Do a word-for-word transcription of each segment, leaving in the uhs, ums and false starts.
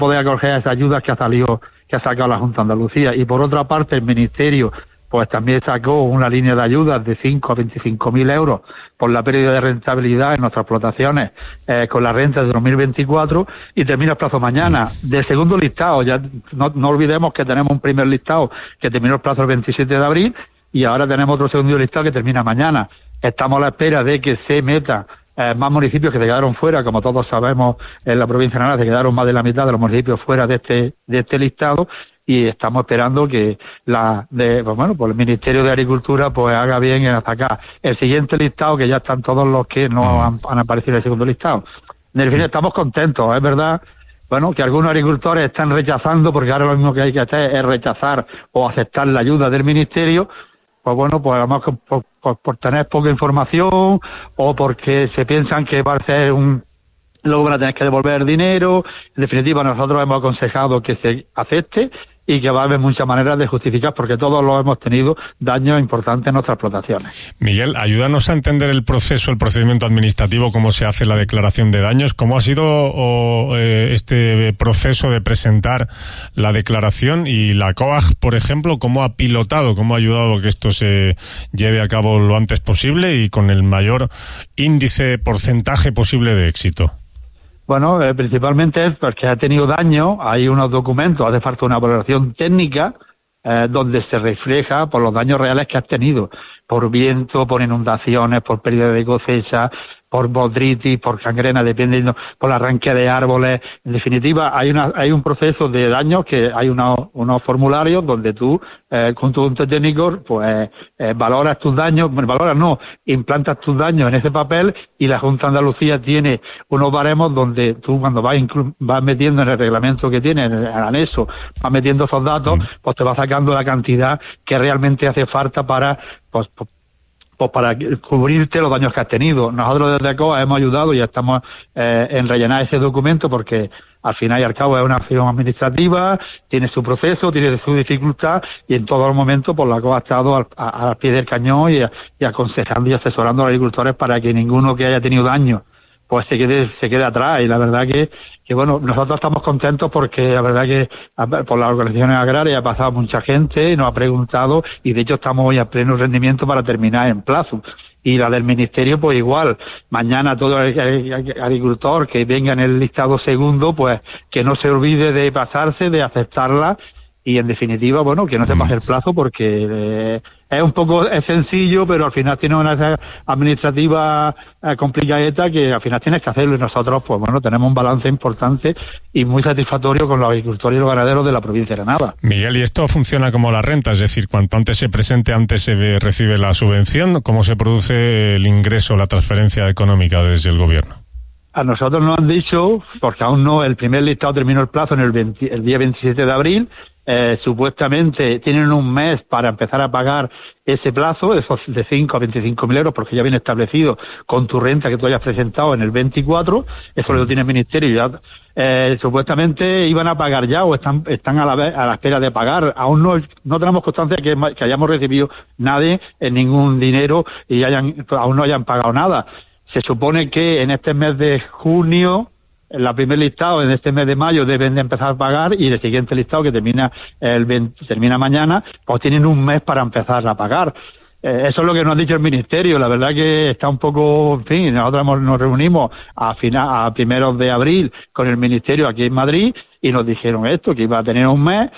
poder acoger a esas ayudas que ha salido, que ha sacado la Junta de Andalucía. Y por otra parte, el Ministerio pues también sacó una línea de ayudas de cinco a veinticinco mil euros por la pérdida de rentabilidad en nuestras explotaciones eh, con la renta de dos mil veinticuatro, y termina el plazo mañana. Del segundo listado, ya no, no olvidemos que tenemos un primer listado que terminó el plazo el veintisiete de abril, y ahora tenemos otro segundo listado que termina mañana. Estamos a la espera de que se meta eh, más municipios que se quedaron fuera. Como todos sabemos, en la provincia de Granada se quedaron más de la mitad de los municipios fuera de este de este listado, y estamos esperando que la de pues bueno pues el Ministerio de Agricultura pues haga bien en sacar el siguiente listado, que ya están todos los que no han, han aparecido en el segundo listado. En el fin, estamos contentos, es verdad. Bueno, que algunos agricultores están rechazando, porque ahora lo mismo que hay que hacer es rechazar o aceptar la ayuda del Ministerio. Pues bueno, pues a lo mejor por, por, por tener poca información, o porque se piensan que va a ser un... luego van a tener que devolver dinero. En definitiva, nosotros hemos aconsejado que se acepte, y que va a haber muchas maneras de justificar, porque todos lo hemos tenido daños importantes en nuestras explotaciones. Miguel, ayúdanos a entender el proceso, el procedimiento administrativo, cómo se hace la declaración de daños, cómo ha sido o, eh, este proceso de presentar la declaración, y la C O A G, por ejemplo, cómo ha pilotado, cómo ha ayudado a que esto se lleve a cabo lo antes posible y con el mayor índice, porcentaje posible de éxito. Bueno, eh, principalmente es porque ha tenido daño. Hay unos documentos, hace falta una valoración técnica eh, donde se refleja por los daños reales que has tenido, por viento, por inundaciones, por pérdida de cosecha, por botrytis, por gangrena, dependiendo, por arranque de árboles. En definitiva, hay una hay un proceso de daños, que hay unos, unos formularios donde tú, eh, con tu técnico, pues eh, valoras tus daños, bueno, valoras no, implantas tus daños en ese papel, y la Junta de Andalucía tiene unos baremos donde tú, cuando vas, inclu- vas metiendo en el reglamento que tiene, en el anexo, vas metiendo esos datos, pues te vas sacando la cantidad que realmente hace falta para, pues, pues pues para cubrirte los daños que has tenido. Nosotros desde C O A hemos ayudado y ya estamos eh, en rellenar ese documento, porque al final y al cabo es una acción administrativa, tiene su proceso, tiene su dificultad, y en todo momento pues la C O A ha estado al, a, al pie del cañón, y, y aconsejando y asesorando a los agricultores para que ninguno que haya tenido daño pues se quede se quede atrás. Y la verdad que, que bueno, nosotros estamos contentos, porque la verdad que por las organizaciones agrarias ha pasado mucha gente y nos ha preguntado, y de hecho estamos hoy a pleno rendimiento para terminar en plazo. Y la del Ministerio pues igual. Mañana todo agricultor que venga en el listado segundo, pues que no se olvide de pasarse, de aceptarla, y en definitiva, bueno, que no se pase el plazo, porque eh, es un poco es sencillo, pero al final tiene una administrativa eh, complicadita, que al final tienes que hacerlo, y nosotros pues bueno, tenemos un balance importante y muy satisfactorio con los agricultores y los ganaderos de la provincia de Granada. Miguel, ¿y esto funciona como la renta? Es decir, cuanto antes se presente, antes se ve, recibe la subvención. ¿Cómo se produce el ingreso, la transferencia económica desde el gobierno? A nosotros nos han dicho, porque aún no, el primer listado terminó el plazo en el, veinte, el día veintisiete de abril, eh, supuestamente tienen un mes para empezar a pagar ese plazo, esos de cinco a veinticinco mil euros, porque ya viene establecido con tu renta que tú hayas presentado en el veinticuatro, eso lo tiene el Ministerio, ya eh, supuestamente iban a pagar ya, o están están a la vez, a la espera de pagar. Aún no no tenemos constancia de que, que hayamos recibido nadie en ningún dinero, y hayan aún no hayan pagado nada. Se supone que en este mes de junio, en la primer listado, en este mes de mayo, deben de empezar a pagar, y el siguiente listado, que termina el veinte, termina mañana, pues tienen un mes para empezar a pagar. Eh, eso es lo que nos ha dicho el Ministerio. La verdad que está un poco, en fin, nosotros nos reunimos a final, a primeros de abril con el Ministerio aquí en Madrid, y nos dijeron esto, que iba a tener un mes.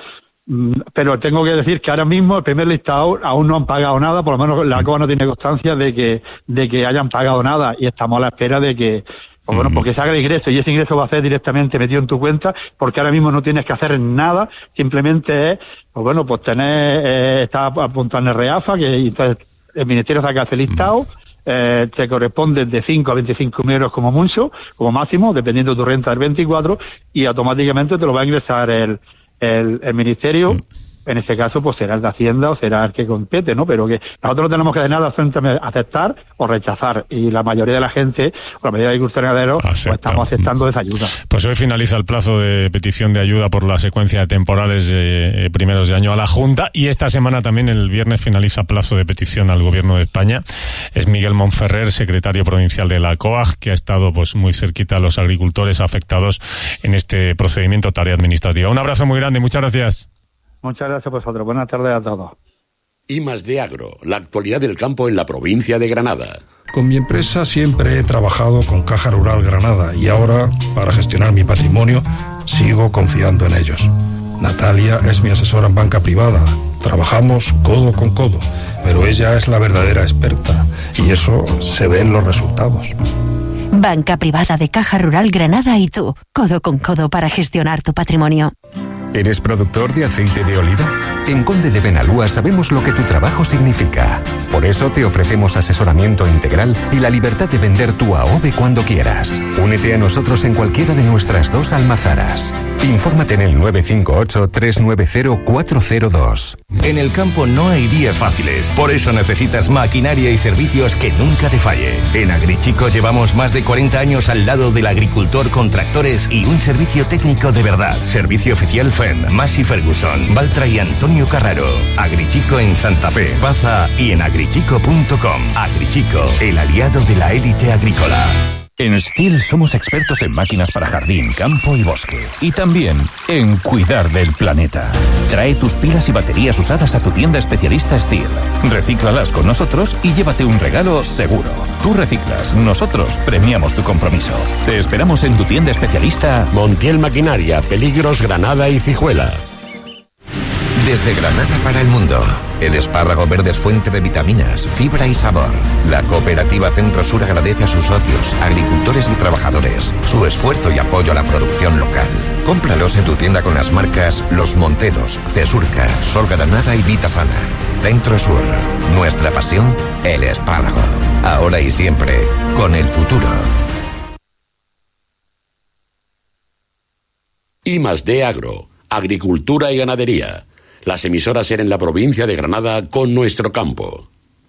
Pero tengo que decir que ahora mismo el primer listado aún no han pagado nada, por lo menos la C O A no tiene constancia de que de que hayan pagado nada, y estamos a la espera de que, pues bueno, porque se haga el ingreso, y ese ingreso va a ser directamente metido en tu cuenta, porque ahora mismo no tienes que hacer nada, simplemente es, pues bueno, pues tener, eh, está apuntado en el REAFA, que entonces el Ministerio saca ese listado. Eh, te corresponde de cinco a veinticinco mil euros como mucho, como máximo, dependiendo de tu renta del veinticuatro, y automáticamente te lo va a ingresar el El, el Ministerio, en ese caso pues será el de Hacienda o será el que compete, ¿no? Pero que nosotros no tenemos que hacer nada, solamente aceptar o rechazar, y la mayoría de la gente, o la mayoría de agricultores ganaderos, pues estamos aceptando esa ayuda. Pues hoy finaliza el plazo de petición de ayuda por la secuencia de temporales eh, primeros de año a la Junta, y esta semana también, el viernes, finaliza plazo de petición al Gobierno de España. Es Miguel Monferrer, secretario provincial de la COAG, que ha estado pues muy cerquita a los agricultores afectados en este procedimiento, tarea administrativa. Un abrazo muy grande, muchas gracias. Muchas gracias a vosotros. Buenas tardes a todos. I más D Agro, la actualidad del campo en la provincia de Granada. Con mi empresa siempre he trabajado con Caja Rural Granada y ahora, para gestionar mi patrimonio, sigo confiando en ellos. Natalia es mi asesora en banca privada. Trabajamos codo con codo, pero ella es la verdadera experta y eso se ve en los resultados. Banca privada de Caja Rural Granada y tú, codo con codo para gestionar tu patrimonio. ¿Eres productor de aceite de oliva? En Conde de Benalúa sabemos lo que tu trabajo significa. Por eso te ofrecemos asesoramiento integral y la libertad de vender tu A O V E cuando quieras. Únete a nosotros en cualquiera de nuestras dos almazaras. Infórmate en el nueve cinco ocho, tres nueve cero, cuatro cero dos. En el campo no hay días fáciles. Por eso necesitas maquinaria y servicios que nunca te falle. En Agrichico llevamos más de cuarenta años al lado del agricultor con tractores y un servicio técnico de verdad. Servicio oficial F E M, Massey Ferguson, Baltra y Antonio Carraro. Agrichico en Santa Fe, Baza y en agrichico punto com. Agrichico, el aliado de la élite agrícola. En Stihl somos expertos en máquinas para jardín, campo y bosque. Y también en cuidar del planeta. Trae tus pilas y baterías usadas a tu tienda especialista Stihl. Recíclalas con nosotros y llévate un regalo seguro. Tú reciclas, nosotros premiamos tu compromiso. Te esperamos en tu tienda especialista Montiel Maquinaria, Peligros, Granada y Cijuela. Desde Granada para el mundo, el espárrago verde es fuente de vitaminas, fibra y sabor. La cooperativa Centro Sur agradece a sus socios, agricultores y trabajadores su esfuerzo y apoyo a la producción local. Cómpralos en tu tienda con las marcas Los Monteros, Cesurca, Sol Granada y Vitasana. Centro Sur, nuestra pasión, el espárrago. Ahora y siempre, con el futuro. I más D Agro, agricultura y ganadería. Las emisoras en la provincia de Granada con nuestro campo.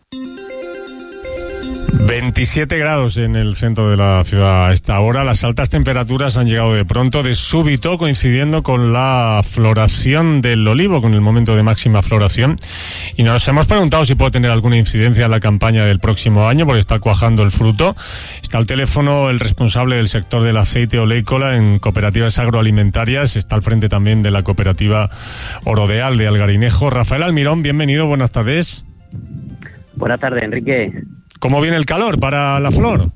veintisiete grados en el centro de la ciudad a esta hora. Las altas temperaturas han llegado de pronto, de súbito, coincidiendo con la floración del olivo, con el momento de máxima floración. Y nos hemos preguntado si puede tener alguna incidencia en la campaña del próximo año, porque está cuajando el fruto. Está al teléfono el responsable del sector del aceite oleícola en cooperativas agroalimentarias. Está al frente también de la cooperativa Orodeal de Algarinejo. Rafael Almirón, bienvenido, buenas tardes. Buenas tardes, Enrique. ¿Cómo viene el calor para la flor?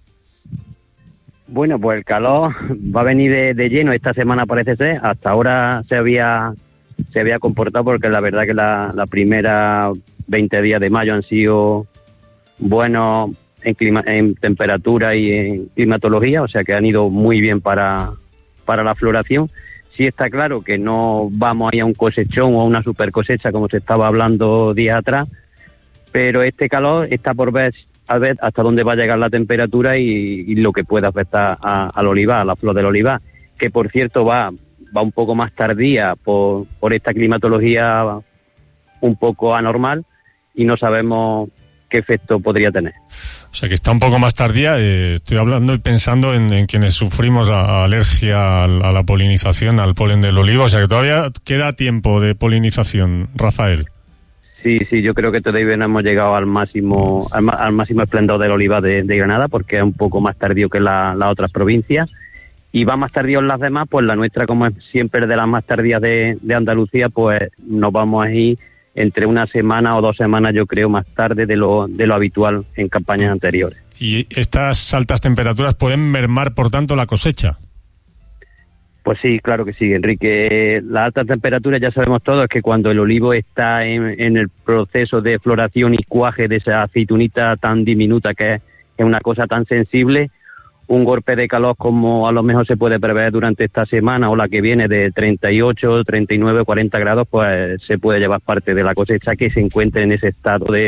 Bueno, pues el calor va a venir de, de lleno esta semana, parece ser. Hasta ahora se había se había comportado, porque la verdad que la, la primera veinte días de mayo han sido buenos en, clima, en temperatura y en climatología, o sea que han ido muy bien para, para la floración. Sí está claro que no vamos a ir a un cosechón o a una super cosecha como se estaba hablando días atrás, pero este calor está por ver, a ver hasta dónde va a llegar la temperatura y, y lo que puede afectar a, al olivar, a la flor del olivar, que por cierto va va un poco más tardía por, por esta climatología un poco anormal y no sabemos qué efecto podría tener. O sea que está un poco más tardía. Eh, estoy hablando y pensando en, en quienes sufrimos a, a alergia a, a la polinización, al polen del olivo. O sea que todavía queda tiempo de polinización, Rafael. Sí, sí, yo creo que todavía no hemos llegado al máximo al, al máximo esplendor del olivar de, de Granada, porque es un poco más tardío que la, las otras provincias, y va más tardío en las demás. Pues la nuestra, como es siempre de las más tardías de, de Andalucía, pues nos vamos a ir entre una semana o dos semanas, yo creo, más tarde de lo, de lo habitual en campañas anteriores. ¿Y estas altas temperaturas pueden mermar, por tanto, la cosecha? Pues sí, claro que sí, Enrique. Las altas temperaturas, ya sabemos todos, que cuando el olivo está en, en el proceso de floración y cuaje de esa aceitunita tan diminuta, que es, es una cosa tan sensible, un golpe de calor como a lo mejor se puede prever durante esta semana o la que viene, de treinta y ocho, treinta y nueve, cuarenta grados, pues se puede llevar parte de la cosecha que se encuentre en ese estado de,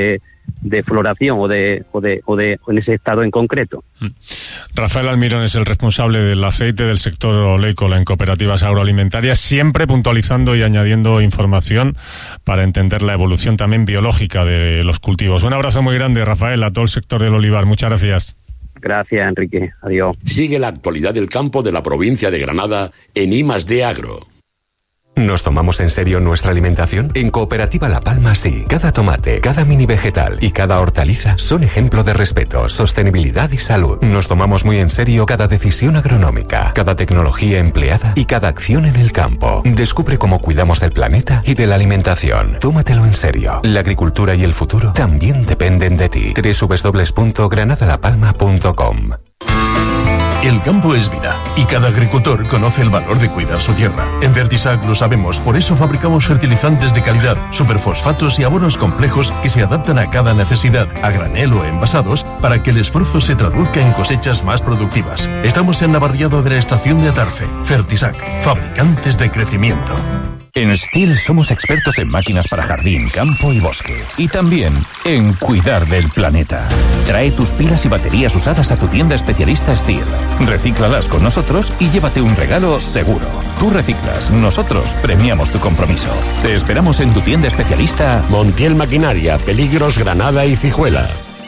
de floración o de, o de, o de o en ese estado en concreto. Rafael Almirón es el responsable del aceite del sector oleícola en cooperativas agroalimentarias, siempre puntualizando y añadiendo información para entender la evolución también biológica de los cultivos. Un abrazo muy grande, Rafael, a todo el sector del olivar. Muchas gracias. Gracias, Enrique. Adiós. Sigue la actualidad del campo de la provincia de Granada en I más D Agro. ¿Nos tomamos en serio nuestra alimentación? En Cooperativa La Palma sí. Cada tomate, cada mini vegetal y cada hortaliza son ejemplo de respeto, sostenibilidad y salud. Nos tomamos muy en serio cada decisión agronómica, cada tecnología empleada y cada acción en el campo. Descubre cómo cuidamos del planeta y de la alimentación. Tómatelo en serio. La agricultura y el futuro también dependen de ti. doble u doble u doble u punto granada la palma punto com. El campo es vida y cada agricultor conoce el valor de cuidar su tierra. En Fertisac lo sabemos, por eso fabricamos fertilizantes de calidad, superfosfatos y abonos complejos que se adaptan a cada necesidad, a granel o envasados, para que el esfuerzo se traduzca en cosechas más productivas. Estamos en la barriada de la estación de Atarfe. Fertisac, fabricantes de crecimiento. En Steel somos expertos en máquinas para jardín, campo y bosque. Y también en cuidar del planeta. Trae tus pilas y baterías usadas a tu tienda especialista Steel. Recíclalas con nosotros y llévate un regalo seguro. Tú reciclas, nosotros premiamos tu compromiso. Te esperamos en tu tienda especialista Montiel Maquinaria, Peligros, Granada y Cijuela.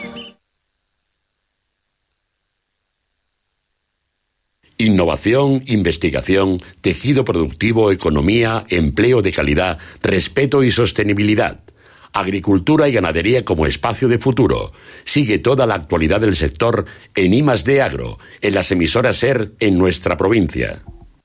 Innovación, investigación, tejido productivo, economía, empleo de calidad, respeto y sostenibilidad. Agricultura y ganadería como espacio de futuro. Sigue toda la actualidad del sector en I más D Agro, en las emisoras SER en nuestra provincia.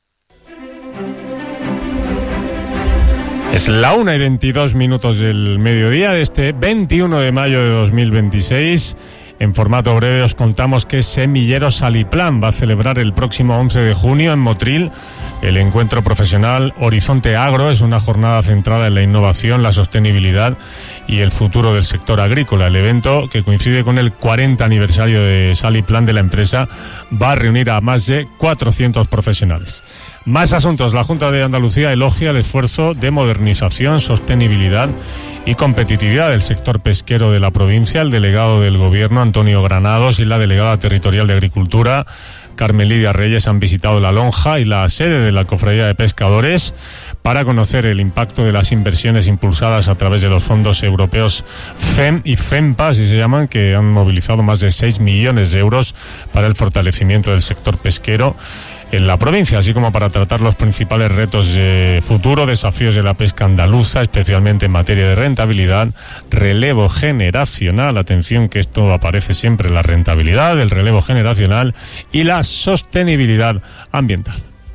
Es la una y veintidós minutos del mediodía de este veintiuno de mayo de dos mil veintiséis. En formato breve os contamos que Semilleros Saliplan va a celebrar el próximo once de junio en Motril el encuentro profesional Horizonte Agro. Es una jornada centrada en la innovación, la sostenibilidad y el futuro del sector agrícola. El evento, que coincide con el cuarenta aniversario de Saliplan de la empresa, va a reunir a más de cuatrocientos profesionales. Más asuntos. La Junta de Andalucía elogia el esfuerzo de modernización, sostenibilidad y competitividad del sector pesquero de la provincia. El delegado del Gobierno, Antonio Granados, y la delegada territorial de Agricultura, Carmen Lidia Reyes, han visitado La Lonja y la sede de la Cofradía de Pescadores para conocer el impacto de las inversiones impulsadas a través de los fondos europeos F E M y FEMPA, así se llaman, que han movilizado más de seis millones de euros para el fortalecimiento del sector pesquero en la provincia, así como para tratar los principales retos de futuro, desafíos de la pesca andaluza, especialmente en materia de rentabilidad, relevo generacional, atención que esto aparece siempre, la rentabilidad, el relevo generacional y la sostenibilidad ambiental.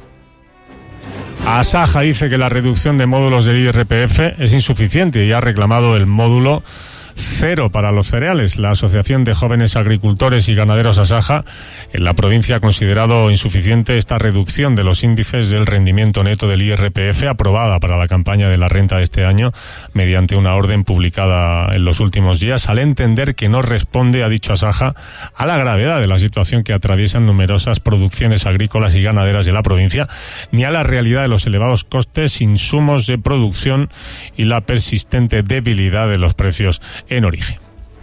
Asaja dice que la reducción de módulos del I R P F es insuficiente y ha reclamado el módulo cero para los cereales. La Asociación de Jóvenes Agricultores y Ganaderos Asaja en la provincia ha considerado insuficiente esta reducción de los índices del rendimiento neto del I R P F aprobada para la campaña de la renta de este año mediante una orden publicada en los últimos días, al entender que no responde, ha dicho Asaja, a la gravedad de la situación que atraviesan numerosas producciones agrícolas y ganaderas de la provincia, ni a la realidad de los elevados costes, insumos de producción y la persistente debilidad de los precios en origen.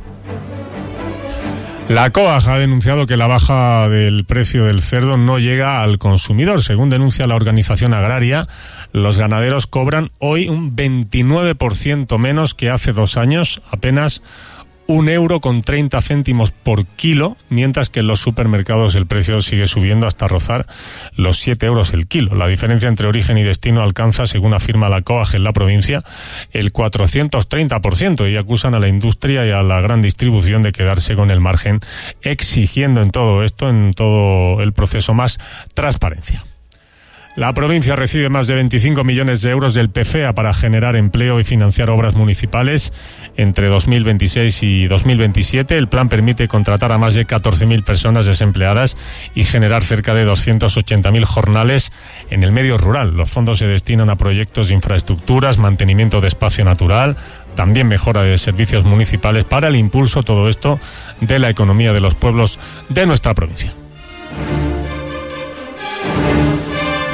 La COAG ha denunciado que la baja del precio del cerdo no llega al consumidor. Según denuncia la organización agraria, los ganaderos cobran hoy un veintinueve por ciento menos que hace dos años, apenas un euro con treinta céntimos por kilo, mientras que en los supermercados el precio sigue subiendo hasta rozar los siete euros el kilo. La diferencia entre origen y destino alcanza, según afirma la COAG en la provincia, el cuatrocientos treinta por ciento y acusan a la industria y a la gran distribución de quedarse con el margen, exigiendo en todo esto, en todo el proceso, más transparencia. La provincia recibe más de veinticinco millones de euros del P F E A para generar empleo y financiar obras municipales entre dos mil veintiséis y dos mil veintisiete. El plan permite contratar a más de catorce mil personas desempleadas y generar cerca de doscientos ochenta mil jornales en el medio rural. Los fondos se destinan a proyectos de infraestructuras, mantenimiento de espacio natural, también mejora de servicios municipales para el impulso, todo esto, de la economía de los pueblos de nuestra provincia.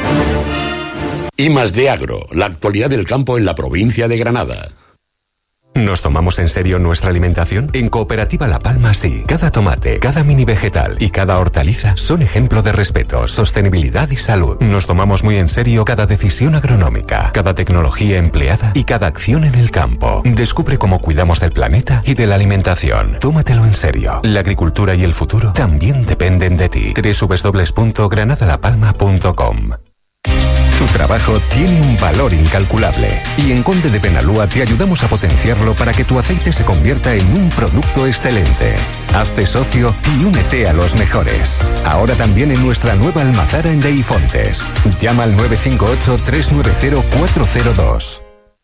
I más D Agro, la actualidad del campo en la provincia de Granada. ¿Nos tomamos en serio nuestra alimentación? En Cooperativa La Palma sí. Cada tomate, cada mini vegetal y cada hortaliza son ejemplo de respeto, sostenibilidad y salud. Nos tomamos muy en serio cada decisión agronómica, cada tecnología empleada y cada acción en el campo. Descubre cómo cuidamos del planeta y de la alimentación. Tómatelo en serio. La agricultura y el futuro también dependen de ti. doble u doble u doble u punto granada la palma punto com. Tu trabajo tiene un valor incalculable y en Conde de Benalúa te ayudamos a potenciarlo para que tu aceite se convierta en un producto excelente. Hazte socio y únete a los mejores. Ahora también en nuestra nueva almazara en Deifontes. Llama al nueve cinco ocho, tres nueve cero, cuatro cero dos.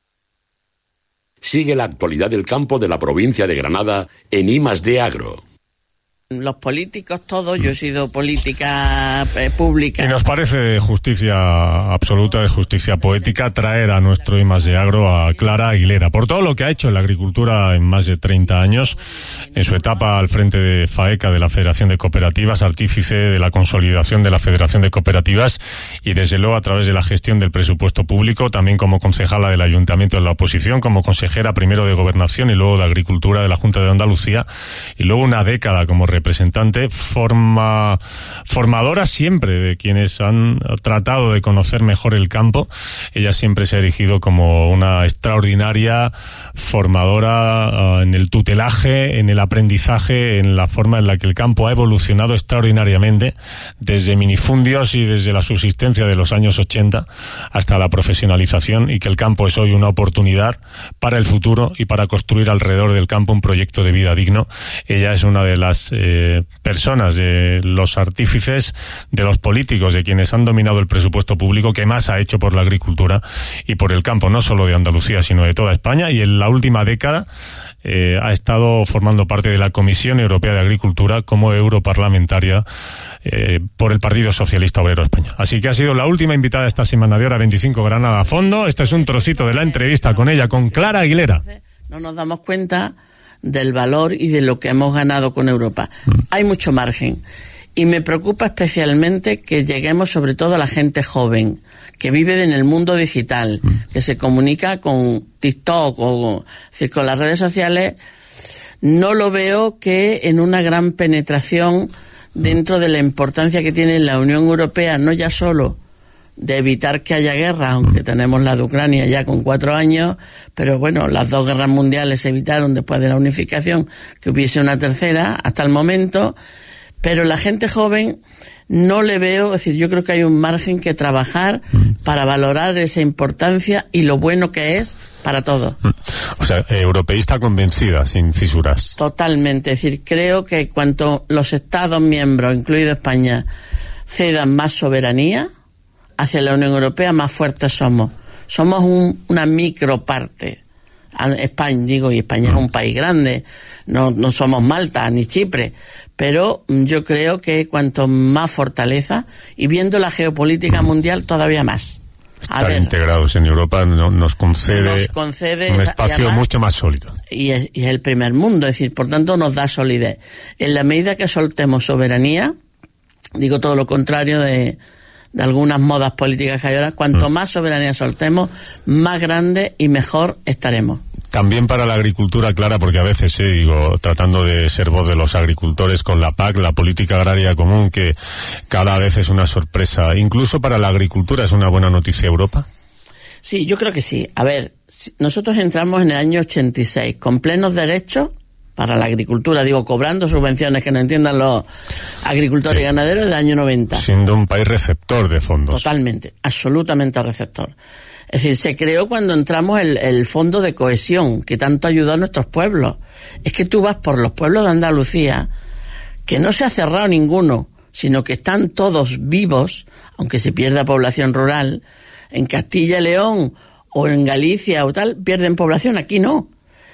Sigue la actualidad del campo de la provincia de Granada en I más D Agro. Los políticos todos, yo he sido política eh, pública. Y nos parece de justicia absoluta, de justicia poética, traer a nuestro I más D Agro a Clara Aguilera, por todo lo que ha hecho en la agricultura en más de treinta años, en su etapa al frente de FAECA, de la Federación de Cooperativas, artífice de la consolidación de la Federación de Cooperativas y desde luego a través de la gestión del presupuesto público, también como concejala del Ayuntamiento de la oposición, como consejera primero de Gobernación y luego de Agricultura de la Junta de Andalucía, y luego una década como representante, forma, formadora siempre de quienes han tratado de conocer mejor el campo. Ella siempre se ha erigido como una extraordinaria formadora uh, en el tutelaje, en el aprendizaje, en la forma en la que el campo ha evolucionado extraordinariamente desde minifundios y desde la subsistencia de los años ochenta hasta la profesionalización, y que el campo es hoy una oportunidad para el futuro y para construir alrededor del campo un proyecto de vida digno. Ella es una de las eh, personas, de los artífices, de los políticos, de quienes han dominado el presupuesto público que más ha hecho por la agricultura y por el campo, no solo de Andalucía, sino de toda España, y en la última década eh, ha estado formando parte de la Comisión Europea de Agricultura como europarlamentaria eh, por el Partido Socialista Obrero Español. Así que ha sido la última invitada esta semana de Hora veinticinco Granada a Fondo. Este es un trocito de la entrevista con ella, con Clara Aguilera. No nos damos cuenta del valor y de lo que hemos ganado con Europa. Mm. Hay mucho margen. Y me preocupa especialmente que lleguemos sobre todo a la gente joven, que vive en el mundo digital, mm. que se comunica con TikTok o es decir, con las redes sociales. No lo veo que en una gran penetración dentro de la importancia que tiene la Unión Europea, no ya solo de evitar que haya guerra, aunque tenemos la de Ucrania ya con cuatro años, pero bueno, las dos guerras mundiales se evitaron después de la unificación, que hubiese una tercera hasta el momento, pero la gente joven no le veo, es decir, yo creo que hay un margen que trabajar para valorar esa importancia y lo bueno que es para todos. O sea, europeísta convencida, sin fisuras. Totalmente, es decir, creo que cuanto los Estados miembros, incluido España, cedan más soberanía hacia la Unión Europea, más fuertes somos. Somos un, una microparte. España, digo, y España es un país grande, no, no somos Malta ni Chipre, pero yo creo que cuanto más fortaleza, y viendo la geopolítica mundial todavía más. A Estar ver, integrados en Europa no, nos, concede nos concede un espacio además, mucho más sólido. Y es, y es el primer mundo, es decir, por tanto nos da solidez. En la medida que soltemos soberanía, digo todo lo contrario de de algunas modas políticas que hay ahora, cuanto más soberanía soltemos, más grande y mejor estaremos. También para la agricultura, Clara, porque a veces, eh, digo, tratando de ser voz de los agricultores con la P A C, la Política Agraria Común, que cada vez es una sorpresa, incluso para la agricultura, ¿es una buena noticia Europa? Sí, yo creo que sí. A ver, nosotros entramos en el año ochenta y seis con plenos derechos para la agricultura, digo, cobrando subvenciones que no entiendan los agricultores sí. y ganaderos del año noventa. Siendo un país receptor de fondos. Totalmente, absolutamente receptor. Es decir, se creó cuando entramos el, el Fondo de Cohesión, que tanto ayudó a nuestros pueblos. Es que tú vas por los pueblos de Andalucía, que no se ha cerrado ninguno, sino que están todos vivos, aunque se pierda población rural. En Castilla y León o en Galicia o tal, pierden población, aquí no.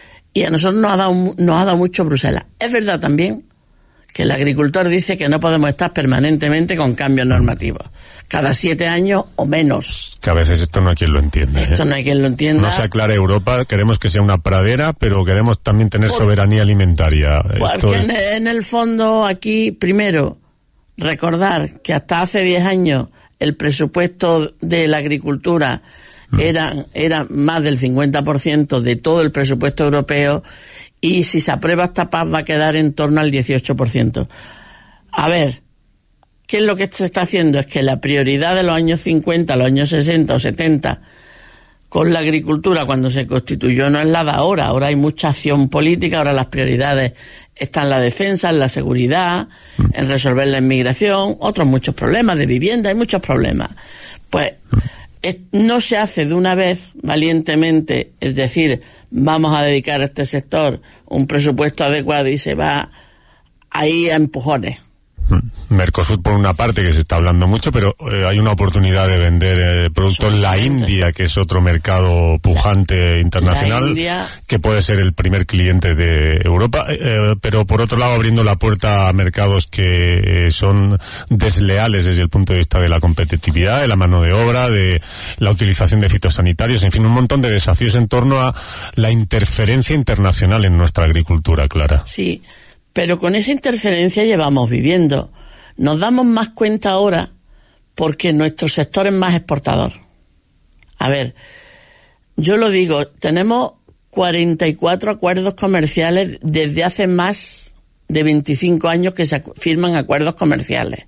Y a nosotros nos ha dado, nos ha dado mucho Bruselas. Es verdad también que el agricultor dice que no podemos estar permanentemente con cambios normativos. Cada siete años o menos. Que a veces esto no hay quien lo entienda. Esto ¿eh? no hay quien lo entienda. No se aclara Europa, queremos que sea una pradera, pero queremos también tener Por, soberanía alimentaria. Porque esto en, es... en el fondo aquí, primero, recordar que hasta hace diez años el presupuesto de la agricultura eran, eran más del cincuenta por ciento de todo el presupuesto europeo, y si se aprueba esta paz va a quedar en torno al dieciocho por ciento. A ver, ¿qué es lo que se está haciendo? Es que la prioridad de los años cincuenta, los años sesenta o setenta con la agricultura cuando se constituyó no es la de ahora. Ahora hay mucha acción política, ahora las prioridades están en la defensa, en la seguridad, en resolver la inmigración, otros muchos problemas de vivienda, hay muchos problemas. Pues no se hace de una vez valientemente, es decir, vamos a dedicar a este sector un presupuesto adecuado y se va ahí a empujones. Mercosur por una parte, que se está hablando mucho, pero eh, hay una oportunidad de vender eh, productos en la India, que es otro mercado pujante internacional, India, que puede ser el primer cliente de Europa, eh, pero por otro lado abriendo la puerta a mercados que eh, son desleales desde el punto de vista de la competitividad, de la mano de obra, de la utilización de fitosanitarios, en fin, un montón de desafíos en torno a la interferencia internacional en nuestra agricultura, Clara. Sí. Pero con esa interferencia llevamos viviendo. Nos damos más cuenta ahora porque nuestro sector es más exportador. A ver, yo lo digo, tenemos cuarenta y cuatro acuerdos comerciales desde hace más de veinticinco años que se firman acuerdos comerciales.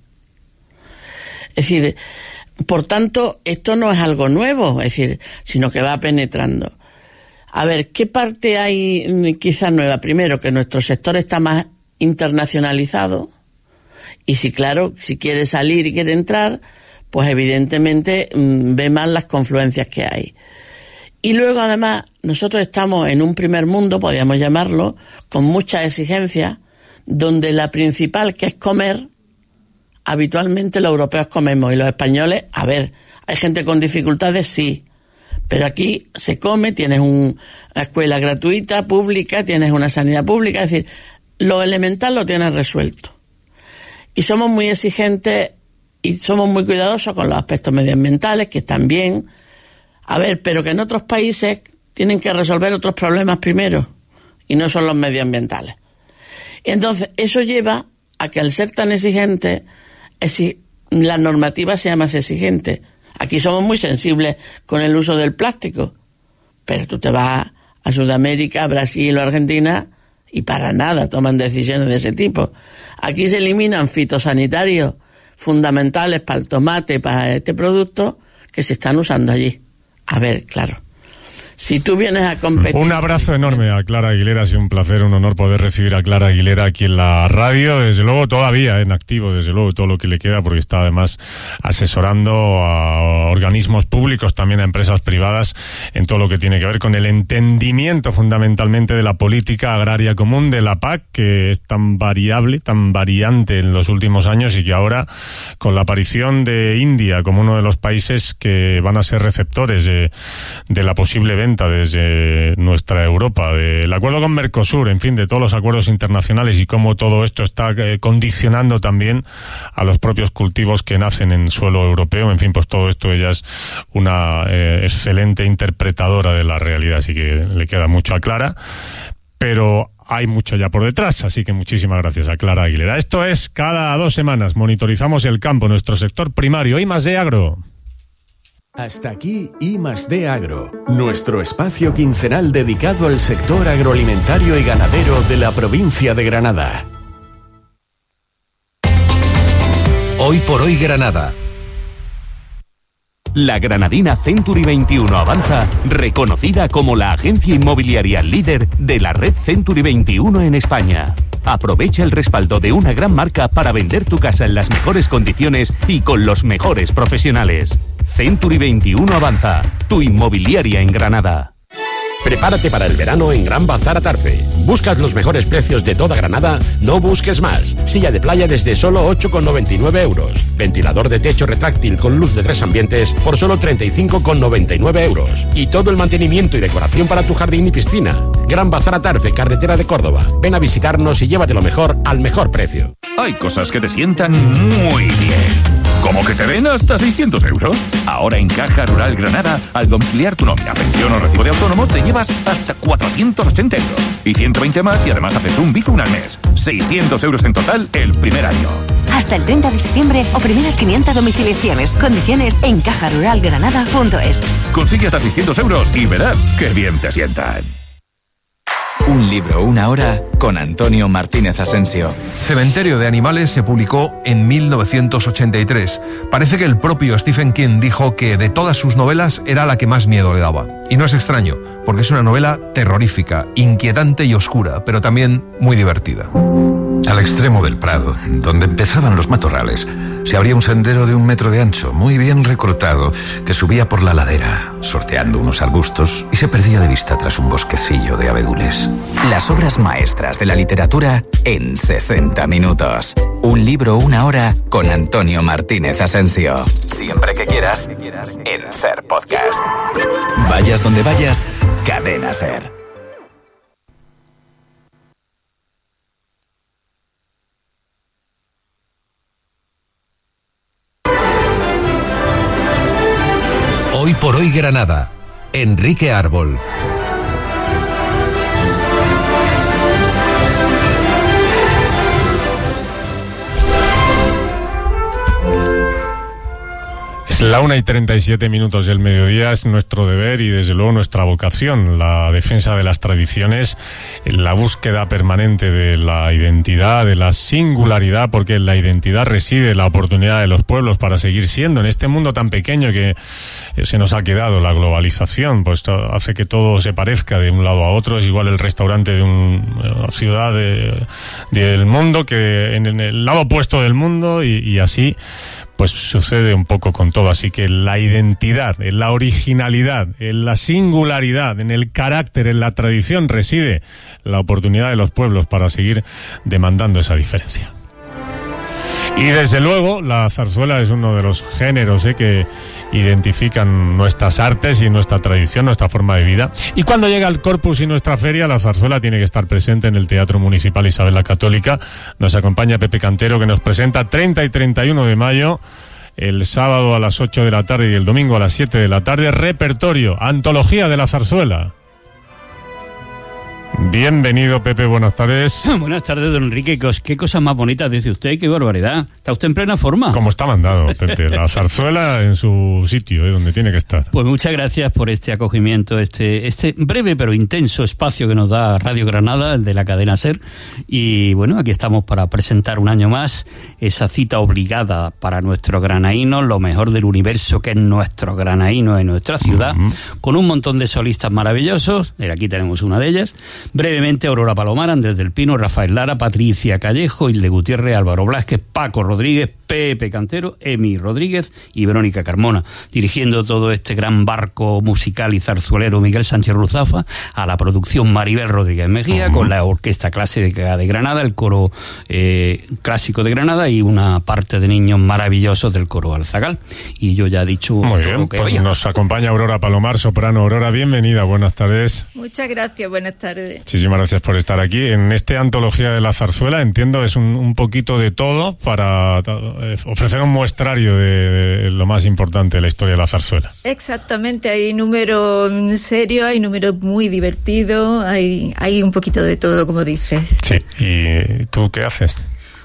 Es decir, por tanto, esto no es algo nuevo, es decir, sino que va penetrando. A ver, ¿qué parte hay quizás nueva? Primero, que nuestro sector está más internacionalizado, y si, claro, si quiere salir y quiere entrar, pues evidentemente mmm, ve más las confluencias que hay. Y luego, además, nosotros estamos en un primer mundo, podríamos llamarlo, con muchas exigencias, donde la principal, que es comer, habitualmente los europeos comemos, y los españoles, a ver, hay gente con dificultades, sí, pero aquí se come, tienes una escuela gratuita, pública, tienes una sanidad pública, es decir, lo elemental lo tienes resuelto. Y somos muy exigentes y somos muy cuidadosos con los aspectos medioambientales, que están bien. A ver, pero que en otros países tienen que resolver otros problemas primero, y no son los medioambientales. Entonces, eso lleva a que al ser tan exigente, exi- la normativa sea más exigente. Aquí somos muy sensibles con el uso del plástico, pero tú te vas a Sudamérica, Brasil o Argentina y para nada toman decisiones de ese tipo. Aquí se eliminan fitosanitarios fundamentales para el tomate, para este producto, que se están usando allí. A ver, claro, si tú vienes a competir... Un abrazo enorme a Clara Aguilera, ha sido un placer, un honor poder recibir a Clara Aguilera aquí en la radio, desde luego todavía en activo, desde luego todo lo que le queda, porque está además asesorando a organismos públicos, también a empresas privadas, en todo lo que tiene que ver con el entendimiento fundamentalmente de la política agraria común, de la P A C, que es tan variable, tan variante en los últimos años, y que ahora, con la aparición de India como uno de los países que van a ser receptores de, de la posible venta desde nuestra Europa, del acuerdo con Mercosur, en fin, de todos los acuerdos internacionales, y cómo todo esto está eh, condicionando también a los propios cultivos que nacen en suelo europeo. En fin, pues todo esto ella es una eh, excelente interpretadora de la realidad, así que le queda mucho a Clara, pero hay mucho ya por detrás, así que muchísimas gracias a Clara Aguilera. Esto es cada dos semanas, monitorizamos el campo, nuestro sector primario, I más D Agro. Hasta aquí I más D Agro, nuestro espacio quincenal dedicado al sector agroalimentario y ganadero de la provincia de Granada. Hoy por hoy Granada. La granadina Century veintiuno Avanza, reconocida como la agencia inmobiliaria líder de la red Century veintiuno en España. Aprovecha el respaldo de una gran marca para vender tu casa en las mejores condiciones y con los mejores profesionales. Century veintiuno Avanza, tu inmobiliaria en Granada. Prepárate para el verano en Gran Bazar Atarfe. ¿Buscas los mejores precios de toda Granada? No busques más. Silla de playa desde solo ocho con noventa y nueve euros. Ventilador de techo retráctil con luz de tres ambientes por solo treinta y cinco con noventa y nueve euros. Y todo el mantenimiento y decoración para tu jardín y piscina. Gran Bazar Atarfe, carretera de Córdoba. Ven a visitarnos y llévate lo mejor al mejor precio. Hay cosas que te sientan muy bien. ¿Cómo que te den hasta seiscientos euros? Ahora en Caja Rural Granada, al domiciliar tu nómina, pensión o recibo de autónomos, te llevas hasta cuatrocientos ochenta euros. Y ciento veinte más y además haces un Bizum al mes. seiscientos euros en total el primer año. Hasta el treinta de septiembre o primeras quinientas domiciliaciones. Condiciones en caja rural granada punto es. Consigue hasta seiscientos euros y verás qué bien te sientan. Un libro, una hora, con Antonio Martínez Asensio. Cementerio de Animales se publicó en mil novecientos ochenta y tres. Parece que el propio Stephen King dijo que de todas sus novelas era la que más miedo le daba. Y no es extraño, porque es una novela terrorífica, inquietante y oscura, pero también muy divertida. Al extremo del prado, donde empezaban los matorrales, se abría un sendero de un metro de ancho, muy bien recortado, que subía por la ladera, sorteando unos arbustos y se perdía de vista tras un bosquecillo de abedules. Las obras maestras de la literatura en sesenta minutos. Un libro, una hora, con Antonio Martínez Asensio. Siempre que quieras, en Ser Podcast. Vayas donde vayas, Cadena Ser. Hoy por hoy Granada. Enrique Árbol. Es la una y treinta y siete minutos del mediodía, es nuestro deber y desde luego nuestra vocación, la defensa de las tradiciones, la búsqueda permanente de la identidad, de la singularidad, porque en la identidad reside la oportunidad de los pueblos para seguir siendo en este mundo tan pequeño que se nos ha quedado. La globalización pues hace que todo se parezca de un lado a otro, es igual el restaurante de un, una ciudad de, del mundo que en el lado opuesto del mundo y, y así pues sucede un poco con todo. Así que la identidad, en la originalidad, en la singularidad, en el carácter, en la tradición reside la oportunidad de los pueblos para seguir demandando esa diferencia. Y desde luego la zarzuela es uno de los géneros eh, que identifican nuestras artes y nuestra tradición, nuestra forma de vida. Y cuando llega el Corpus y nuestra feria, la zarzuela tiene que estar presente en el Teatro Municipal Isabel la Católica. Nos acompaña Pepe Cantero, que nos presenta treinta y treinta y uno de mayo, el sábado a las ocho de la tarde y el domingo a las siete de la tarde, repertorio, antología de la zarzuela. Bienvenido, Pepe, buenas tardes. Buenas tardes, don Enrique. Qué cosas más bonitas dice usted, qué barbaridad. ¿Está usted en plena forma? Como está mandado, Pepe. La zarzuela en su sitio, ¿eh? Donde tiene que estar. Pues muchas gracias por este acogimiento, este este breve pero intenso espacio que nos da Radio Granada, de la cadena SER. Y bueno, aquí estamos para presentar un año más esa cita obligada para nuestros granaínos, lo mejor del universo que es nuestro granaíno en nuestra ciudad, uh-huh. con un montón de solistas maravillosos. Aquí tenemos una de ellas. Brevemente, Aurora Palomar, Andrés del Pino, Rafael Lara, Patricia Callejo, Hilde Gutiérrez, Álvaro Blázquez, Paco Rodríguez, Pepe Cantero, Emi Rodríguez y Verónica Carmona, dirigiendo todo este gran barco musical y zarzuelero Miguel Sánchez Ruzafa, a la producción Maribel Rodríguez Mejía, uh-huh. con la Orquesta Clásica de Granada, el coro eh, clásico de Granada y una parte de niños maravillosos del coro Alzagal. Y yo ya he dicho Muy todo bien, lo que pues había. Nos acompaña Aurora Palomar, soprano. Aurora, bienvenida, buenas tardes. Muchas gracias, buenas tardes. Muchísimas gracias por estar aquí. En esta antología de la zarzuela, entiendo, es un, un poquito de todo para eh, ofrecer un muestrario de, de lo más importante de la historia de la zarzuela. Exactamente, hay números serios, hay números muy divertidos, hay, hay un poquito de todo, como dices. Sí, ¿y tú qué haces?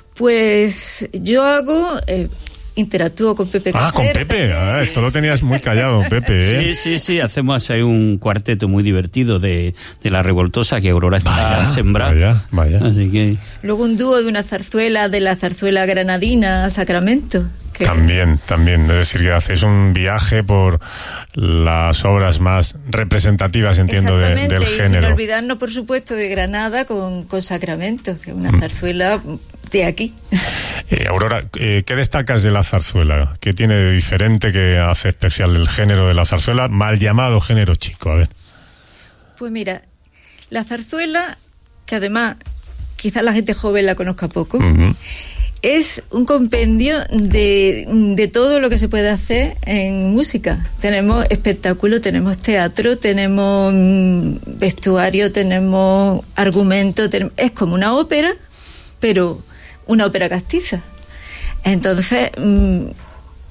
Pues yo hago... Eh, interactúo con Pepe Ah, con Pepe. Ah, esto lo tenías muy callado, Pepe. Sí, ¿eh? sí, sí. Hacemos ahí un cuarteto muy divertido de, de La Revoltosa, que Aurora está vaya, sembrada. Vaya, vaya. Así que... Luego un dúo de una zarzuela, de la zarzuela granadina, Sacramento. Que... También, también. Es decir, que hacéis un viaje por las obras más representativas, entiendo, de, del y género. Sin olvidarnos, por supuesto, de Granada con, con Sacramento, que es una zarzuela de aquí. Eh, Aurora, eh, ¿qué destacas de la zarzuela? ¿Qué tiene de diferente que hace especial el género de la zarzuela, mal llamado género chico? A ver. Pues mira, la zarzuela, que además quizás la gente joven la conozca poco, uh-huh. es un compendio de, de todo lo que se puede hacer en música. Tenemos espectáculo, tenemos teatro, tenemos vestuario, tenemos argumento, tenemos, es como una ópera, pero una ópera castiza. Entonces,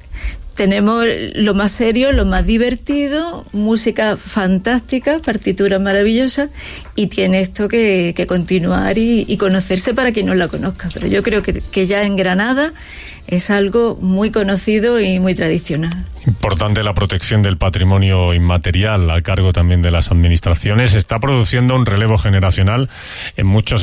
tenemos lo más serio, lo más divertido, música fantástica, partituras maravillosas, y tiene esto que, que continuar y, y conocerse para quien no la conozca. Pero yo creo que, que ya en Granada es algo muy conocido y muy tradicional. Importante la protección del patrimonio inmaterial a cargo también de las administraciones. Está produciendo un relevo generacional en muchos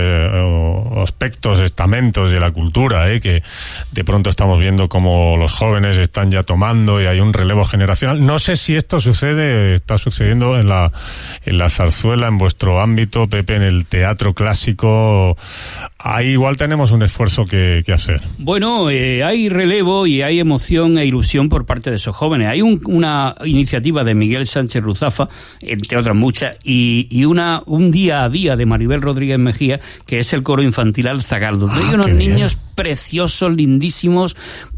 eh, aspectos, estamentos de la cultura, eh, que de pronto estamos viendo como los jóvenes están ya tomando y hay un relevo generacional. No sé si esto sucede, está sucediendo en la, en la zarzuela, en vuestro ámbito, Pepe, en el teatro clásico. Ahí igual tenemos un esfuerzo que, que hacer. Bueno, eh, hay relevo y hay emoción e ilusión por parte de esos jóvenes. Hay un, una iniciativa de Miguel Sánchez Ruzafa, entre otras muchas, y, y una un día a día de Maribel Rodríguez Mejía, que es el coro infantil Alzagaldo. Ah, hay unos niños preciosos, lindísimos.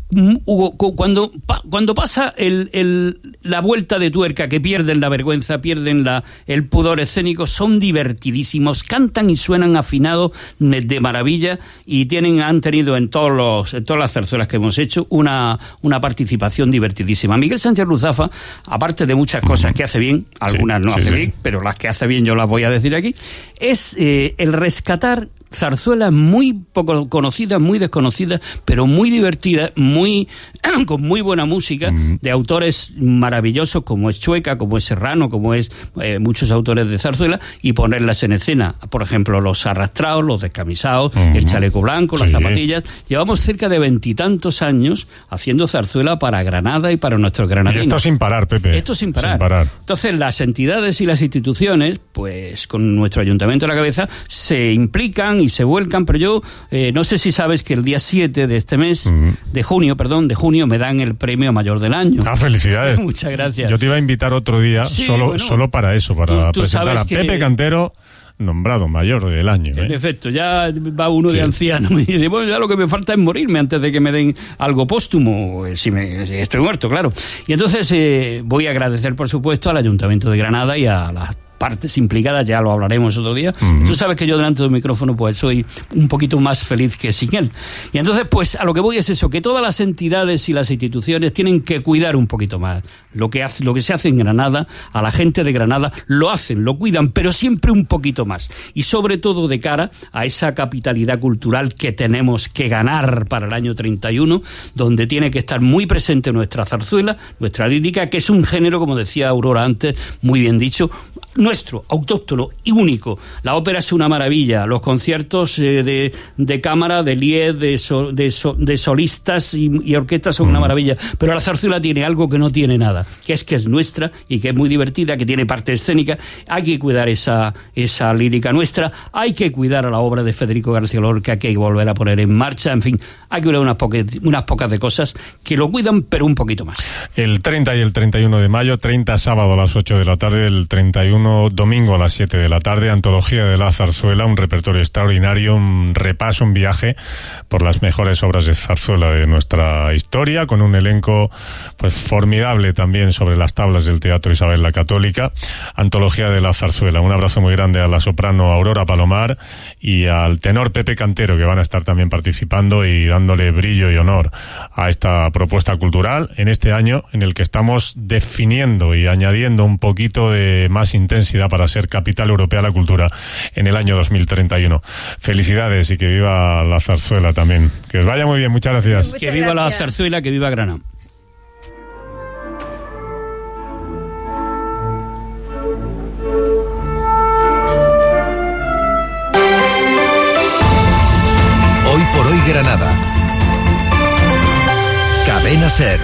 Cuando, cuando pasa el, el, la vuelta de tuerca, que pierden la vergüenza, pierden la, el pudor escénico, son divertidísimos, cantan y suenan afinados de maravilla, y tienen, han tenido en todos los, en todas las zarzuelas que hemos hecho una, una participación divertidísima. Miguel Sánchez Ruzafa, aparte de muchas cosas que hace bien, algunas sí, no sí, hace sí. bien, pero las que hace bien yo las voy a decir aquí, es eh, el rescatar zarzuelas muy poco conocidas, muy desconocidas, pero muy divertidas, muy con muy buena música, mm. de autores maravillosos como es Chueca, como es Serrano, como es eh, muchos autores de zarzuela, y ponerlas en escena. Por ejemplo, Los Arrastrados, Los Descamisados, mm. El Chaleco Blanco, sí. Las Zapatillas. Llevamos cerca de veintitantos años haciendo zarzuela para Granada y para nuestros granadinos. Y esto sin parar, Pepe. Esto sin parar. sin parar. Entonces, las entidades y las instituciones, pues con nuestro ayuntamiento a la cabeza, se implican y se vuelcan, pero yo eh, no sé si sabes que el día siete de este mes, uh-huh. de junio, perdón, de junio, me dan el premio mayor del año. Ah, felicidades. Muchas gracias. Yo te iba a invitar otro día, sí, solo, bueno, solo para eso, para tú, tú presentar a Pepe que... Cantero, nombrado mayor del año. En ¿eh? efecto, ya va uno sí. de anciano y dice, bueno, ya lo que me falta es morirme antes de que me den algo póstumo, si, me, si estoy muerto, claro. Y entonces eh, voy a agradecer, por supuesto, al Ayuntamiento de Granada y a las partes implicadas, ya lo hablaremos otro día. Uh-huh. Tú sabes que yo delante del micrófono pues soy un poquito más feliz que sin él. Y entonces pues a lo que voy es eso, que todas las entidades y las instituciones tienen que cuidar un poquito más lo que hace, lo que se hace en Granada. A la gente de Granada lo hacen, lo cuidan, pero siempre un poquito más, y sobre todo de cara a esa capitalidad cultural que tenemos que ganar para el año treinta y uno, donde tiene que estar muy presente nuestra zarzuela, nuestra lírica, que es un género, como decía Aurora antes, muy bien dicho, nuestro, autóctono y único. La ópera es una maravilla, los conciertos eh, de, de cámara, de lied, de, so, de, so, de solistas y, y orquestas son mm. una maravilla, pero la zarzuela tiene algo que no tiene nada, que es que es nuestra y que es muy divertida, que tiene parte escénica. Hay que cuidar esa, esa lírica nuestra, hay que cuidar a la obra de Federico García Lorca, que hay que volver a poner en marcha, en fin, hay que cuidar unas, poque, unas pocas de cosas que lo cuidan, pero un poquito más. El treinta y el treinta y uno de mayo, treinta sábado a las ocho de la tarde, el treinta y uno domingo a las siete de la tarde, Antología de la Zarzuela, un repertorio extraordinario, un repaso, un viaje por las mejores obras de zarzuela de nuestra historia, con un elenco pues formidable también sobre las tablas del Teatro Isabel la Católica. Antología de la Zarzuela. Un abrazo muy grande a la soprano Aurora Palomar y al tenor Pepe Cantero, que van a estar también participando y dándole brillo y honor a esta propuesta cultural en este año en el que estamos definiendo y añadiendo un poquito de más intensidad para ser capital europea de la cultura en el año dos mil treinta y uno. Felicidades y que viva la zarzuela también. Que os vaya muy bien, muchas gracias. Muchas que viva gracias. La zarzuela, que viva Granada. Hoy por hoy Granada. Cadena SER.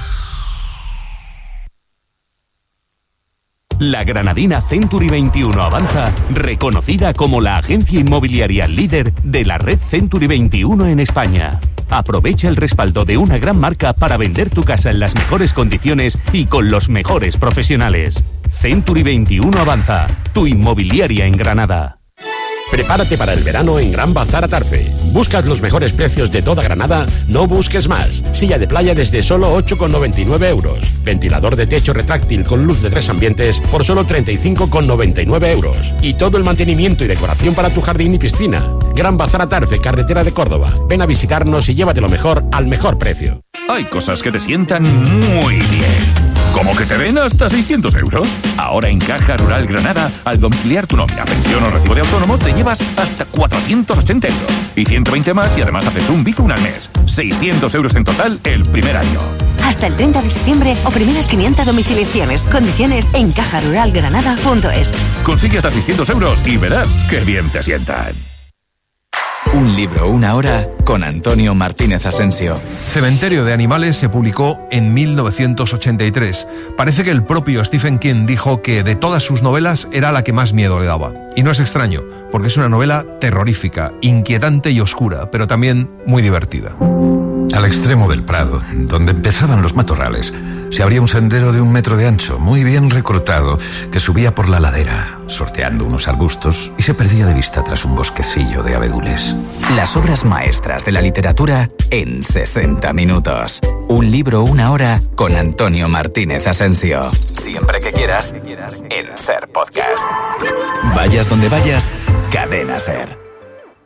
La granadina Century veintiuno Avanza, reconocida como la agencia inmobiliaria líder de la red Century veintiuno en España. Aprovecha el respaldo de una gran marca para vender tu casa en las mejores condiciones y con los mejores profesionales. Century veintiuno Avanza, tu inmobiliaria en Granada. Prepárate para el verano en Gran Bazar Atarfe. ¿Buscas los mejores precios de toda Granada? No busques más. Silla de playa desde solo ocho con noventa y nueve euros. Ventilador de techo retráctil con luz de tres ambientes por solo treinta y cinco con noventa y nueve euros. Y todo el mantenimiento y decoración para tu jardín y piscina. Gran Bazar Atarfe, carretera de Córdoba. Ven a visitarnos y llévate lo mejor al mejor precio. Hay cosas que te sientan muy bien. ¿Cómo que te den hasta seiscientos euros? Ahora en Caja Rural Granada, al domiciliar tu nómina, pensión o recibo de autónomos, te llevas hasta cuatrocientos ochenta euros. Y ciento veinte más y además haces un Bizum al mes. seiscientos euros en total el primer año. Hasta el treinta de septiembre o primeras quinientas domiciliaciones. Condiciones en caja rural granada punto es. Consigue hasta seiscientos euros y verás qué bien te sientan. Un libro, una hora, con Antonio Martínez Asensio. Cementerio de Animales se publicó en mil novecientos ochenta y tres. Parece que el propio Stephen King dijo que de todas sus novelas era la que más miedo le daba. Y no es extraño, porque es una novela terrorífica, inquietante y oscura, pero también muy divertida. Al extremo del prado, donde empezaban los matorrales, se abría un sendero de un metro de ancho, muy bien recortado, que subía por la ladera, sorteando unos arbustos y se perdía de vista tras un bosquecillo de abedules. Las obras maestras de la literatura en sesenta minutos. Un libro, una hora, con Antonio Martínez Asensio. Siempre que quieras, en Ser Podcast. Vayas donde vayas, Cadena Ser.